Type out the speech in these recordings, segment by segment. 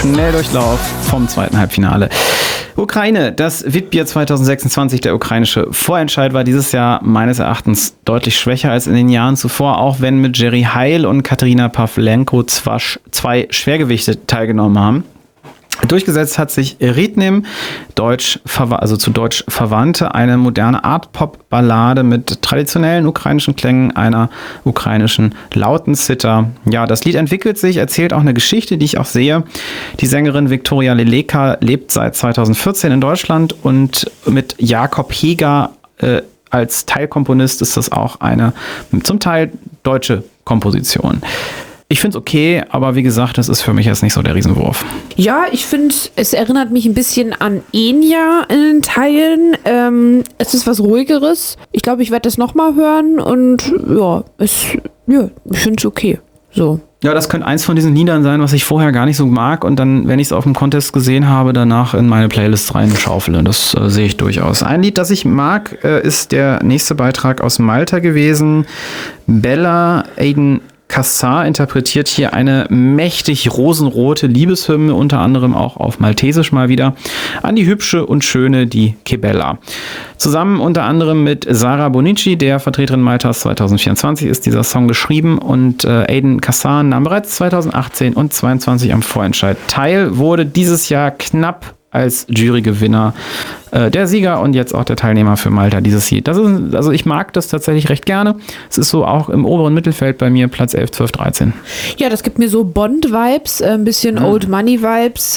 Schnelldurchlauf vom zweiten Halbfinale. Ukraine, das Witbier 2026, der ukrainische Vorentscheid, war dieses Jahr meines Erachtens deutlich schwächer als in den Jahren zuvor, auch wenn mit Jerry Heil und Katerina Pawlenko zwei Schwergewichte teilgenommen haben. Durchgesetzt hat sich Rytmim, zu Deutsch Verwandte, eine moderne Art-Pop-Ballade mit traditionellen ukrainischen Klängen, einer ukrainischen lauten Zither. Ja, das Lied entwickelt sich, erzählt auch eine Geschichte, die ich auch sehe. Die Sängerin Viktoria Leleka lebt seit 2014 in Deutschland und mit Jakob Heger als Teilkomponist ist das auch eine zum Teil deutsche Komposition. Ich finde es okay, aber wie gesagt, das ist für mich jetzt nicht so der Riesenwurf. Ja, ich finde, es erinnert mich ein bisschen an Enya in den Teilen. Es ist was Ruhigeres. Ich glaube, ich werde das nochmal hören und ich finde es okay. So. Ja, das könnte eins von diesen Liedern sein, was ich vorher gar nicht so mag und dann, wenn ich es auf dem Contest gesehen habe, danach in meine Playlist reinschaufele. Das sehe ich durchaus. Ein Lied, das ich mag, ist der nächste Beitrag aus Malta gewesen. Bella Aiden Kassar interpretiert hier eine mächtig rosenrote Liebeshymne, unter anderem auch auf Maltesisch mal wieder, an die hübsche und schöne, die Kebella. Zusammen unter anderem mit Sara Bonici, der Vertreterin Maltas 2024, ist dieser Song geschrieben und Aiden Kassar nahm bereits 2018 und 2022 am Vorentscheid teil, wurde dieses Jahr knapp als Jurygewinner der Sieger und jetzt auch der Teilnehmer für Malta dieses Lied. Also ich mag das tatsächlich recht gerne. Es ist so auch im oberen Mittelfeld bei mir Platz 11, 12, 13. Ja, das gibt mir so Bond-Vibes, ein bisschen Old Money-Vibes,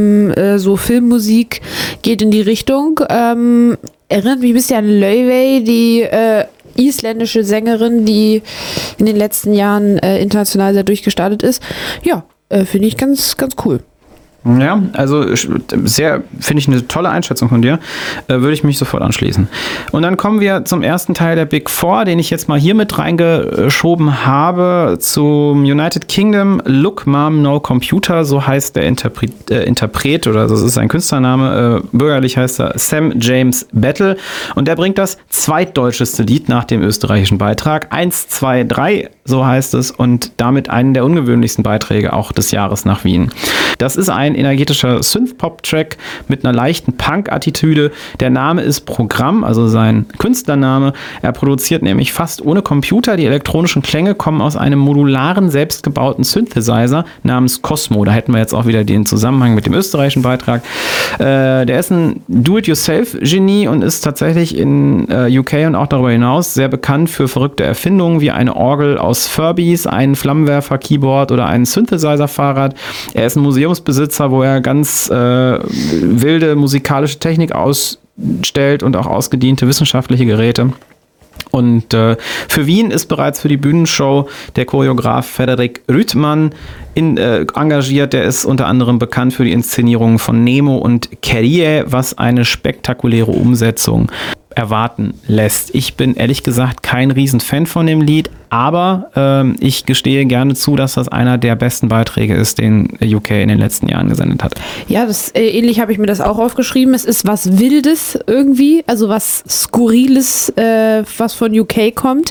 so Filmmusik geht in die Richtung. Erinnert mich ein bisschen an Laufey, die isländische Sängerin, die in den letzten Jahren international sehr durchgestartet ist. Ja, finde ich ganz, ganz cool. Ja, also finde ich eine tolle Einschätzung von dir. Würde ich mich sofort anschließen. Und dann kommen wir zum ersten Teil der Big Four, den ich jetzt mal hier mit reingeschoben habe, zum United Kingdom. Look Mom No Computer, so heißt der Interpret oder das ist sein Künstlername. Bürgerlich heißt er Sam James Battle. Und der bringt das zweitdeutscheste Lied nach dem österreichischen Beitrag. 1, 2, 3, so heißt es. Und damit einen der ungewöhnlichsten Beiträge auch des Jahres nach Wien. Das ist ein energetischer Synth-Pop-Track mit einer leichten Punk-Attitüde. Der Name ist Programm, also sein Künstlername. Er produziert nämlich fast ohne Computer. Die elektronischen Klänge kommen aus einem modularen, selbstgebauten Synthesizer namens Cosmo. Da hätten wir jetzt auch wieder den Zusammenhang mit dem österreichischen Beitrag. Der ist ein Do-it-yourself-Genie und ist tatsächlich in UK und auch darüber hinaus sehr bekannt für verrückte Erfindungen wie eine Orgel aus Furbies, ein Flammenwerfer-Keyboard oder ein Synthesizer-Fahrrad. Er ist ein Museumsbesitzer, wo er ganz wilde musikalische Technik ausstellt und auch ausgediente wissenschaftliche Geräte. Und für Wien ist bereits für die Bühnenshow der Choreograf Frederik Rüthmann engagiert. Der ist unter anderem bekannt für die Inszenierungen von Nemo und Kyrie, was eine spektakuläre Umsetzung erwarten lässt. Ich bin ehrlich gesagt kein Riesenfan von dem Lied, aber ich gestehe gerne zu, dass das einer der besten Beiträge ist, den UK in den letzten Jahren gesendet hat. Ja, ähnlich habe ich mir das auch aufgeschrieben. Es ist was Wildes irgendwie, also was Skurriles, was von UK kommt,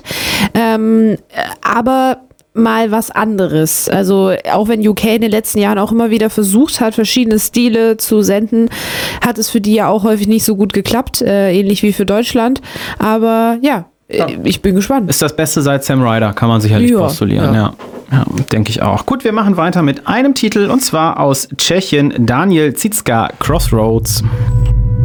aber mal was anderes. Also auch wenn UK in den letzten Jahren auch immer wieder versucht hat, verschiedene Stile zu senden, hat es für die ja auch häufig nicht so gut geklappt, ähnlich wie für Deutschland. Aber ja, ich bin gespannt. Ist das Beste seit Sam Ryder, kann man sicherlich postulieren. Ja, denke ich auch. Gut, wir machen weiter mit einem Titel und zwar aus Tschechien, Daniel Zizka, Crossroads.